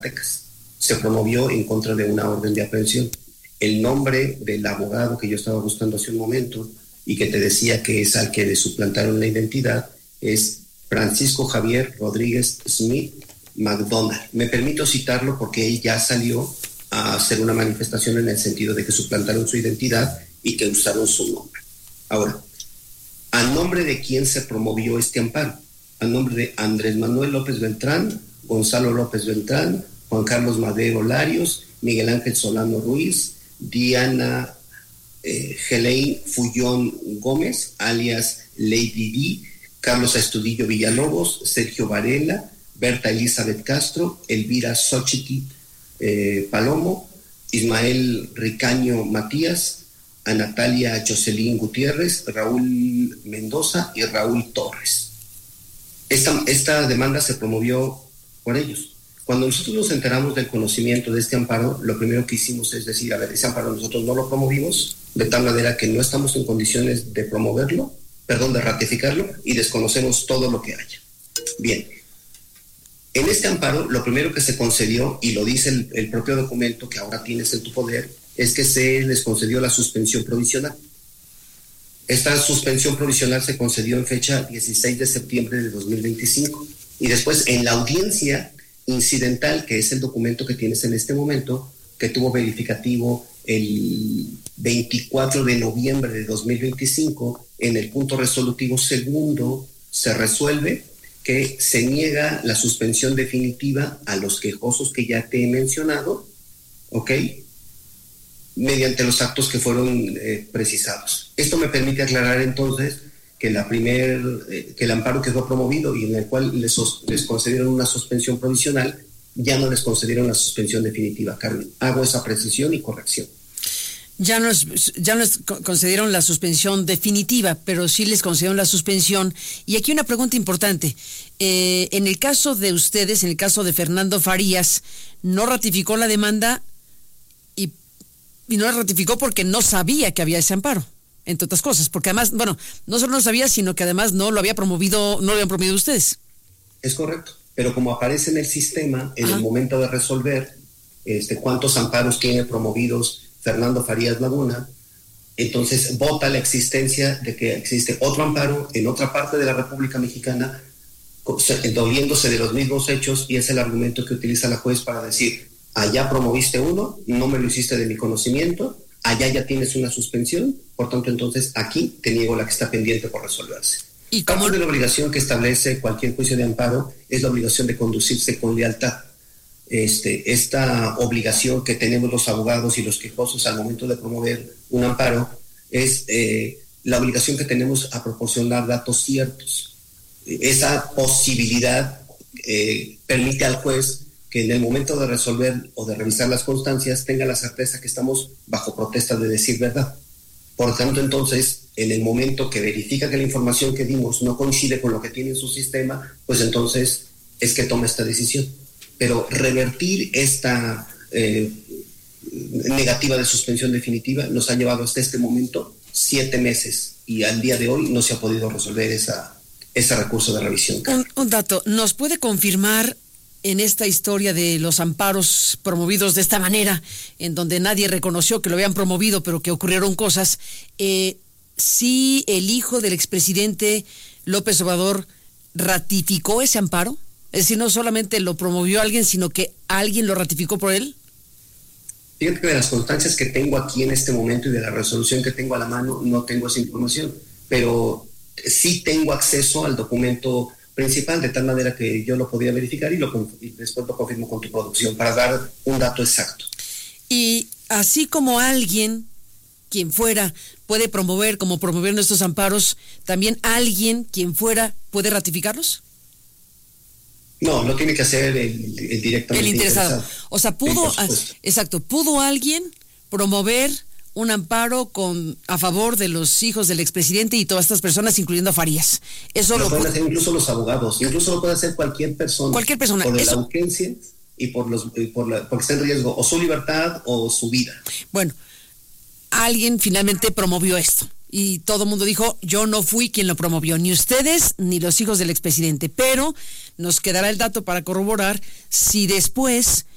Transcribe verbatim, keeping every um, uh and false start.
Zacatecas. Se promovió en contra de una orden de aprehensión. El nombre del abogado que yo estaba buscando hace un momento y que te decía que es al que le suplantaron la identidad es Francisco Javier Rodríguez Smith McDonald. Me permito citarlo porque él ya salió a hacer una manifestación en el sentido de que suplantaron su identidad y que usaron su nombre. Ahora, ¿a nombre de quién se promovió este amparo? A nombre de Andrés Manuel López Beltrán, Gonzalo López Beltrán, Juan Carlos Madero Larios, Miguel Ángel Solano Ruiz, Diana eh, Gelein Fullón Gómez, alias Lady D, Carlos Astudillo Villalobos, Sergio Varela, Berta Elizabeth Castro, Elvira Xochitl eh, Palomo, Ismael Ricaño Matías, a Natalia Jocelyn Gutiérrez, Raúl Mendoza y Raúl Torres. Esta, esta demanda se promovió por ellos. Cuando nosotros nos enteramos del conocimiento de este amparo, lo primero que hicimos es decir, a ver, ese amparo nosotros no lo promovimos, de tal manera que no estamos en condiciones de promoverlo, perdón, de ratificarlo, y desconocemos todo lo que haya. Bien, en este amparo, lo primero que se concedió, y lo dice el, el propio documento que ahora tienes en tu poder, es que se les concedió la suspensión provisional. Esta suspensión provisional se concedió en fecha dieciséis de septiembre de dos mil veinticinco, y después en la audiencia incidental, que es el documento que tienes en este momento, que tuvo verificativo el veinticuatro de noviembre de dos mil veinticinco, en el punto resolutivo segundo se resuelve que se niega la suspensión definitiva a los quejosos que ya te he mencionado, ¿ok?, mediante los actos que fueron eh, precisados. Esto me permite aclarar entonces que, la primer, eh, que el amparo que fue promovido y en el cual les, les concedieron una suspensión provisional, ya no les concedieron la suspensión definitiva, Carmen. Hago esa precisión y corrección. Ya no, es, ya no les concedieron la suspensión definitiva, pero sí les concedieron la suspensión. Y aquí una pregunta importante. Eh, en el caso de ustedes, en el caso de Fernando Farías, no ratificó la demanda y, y no la ratificó porque no sabía que había ese amparo, entre otras cosas. Porque además, bueno, no solo no sabía, sino que además no lo había promovido, no lo habían promovido ustedes. Es correcto. Pero como aparece en el sistema, en Ajá. el momento de resolver este, cuántos amparos tiene promovidos Fernando Farías Laguna, entonces vota la existencia de que existe otro amparo en otra parte de la República Mexicana, doliéndose de los mismos hechos, y es el argumento que utiliza la juez para decir, allá promoviste uno, no me lo hiciste de mi conocimiento, allá ya tienes una suspensión, por tanto entonces aquí te niego la que está pendiente por resolverse. Y como parte de la obligación que establece cualquier juicio de amparo es la obligación de conducirse con lealtad. Este, esta obligación que tenemos los abogados y los quejosos al momento de promover un amparo es eh, la obligación que tenemos a proporcionar datos ciertos. Esa posibilidad eh, permite al juez que en el momento de resolver o de revisar las constancias tenga la certeza que estamos bajo protesta de decir verdad. Por tanto, entonces, en el momento que verifica que la información que dimos no coincide con lo que tiene en su sistema, pues entonces es que toma esta decisión. Pero revertir esta eh, negativa de suspensión definitiva nos ha llevado hasta este momento siete meses y al día de hoy no se ha podido resolver esa, ese recurso de revisión. Un, un dato, ¿nos puede confirmar en esta historia de los amparos promovidos de esta manera, en donde nadie reconoció que lo habían promovido, pero que ocurrieron cosas, eh, si el hijo del expresidente López Obrador ratificó ese amparo? Es decir, no solamente lo promovió alguien, sino que alguien lo ratificó por él. Fíjate que de las constancias que tengo aquí en este momento y de la resolución que tengo a la mano, no tengo esa información, pero sí tengo acceso al documento principal, de tal manera que yo lo podía verificar y, lo, y después lo confirmo con tu producción para dar un dato exacto. Y así como alguien, quien fuera, puede promover, como promover estos amparos, también alguien, quien fuera, puede ratificarlos. No, lo tiene que hacer el, el directamente el interesado. interesado. O sea, pudo, sí, exacto, pudo alguien promover un amparo con a favor de los hijos del expresidente y todas estas personas, incluyendo a Farías. Eso lo, lo pueden pudo hacer incluso los abogados, incluso lo puede hacer cualquier persona. Cualquier persona. Por Eso... la urgencia y por los, y por la, porque está en riesgo o su libertad o su vida. Bueno, alguien finalmente promovió esto. Y todo el mundo dijo, yo no fui quien lo promovió, ni ustedes ni los hijos del expresidente, pero nos quedará el dato para corroborar si después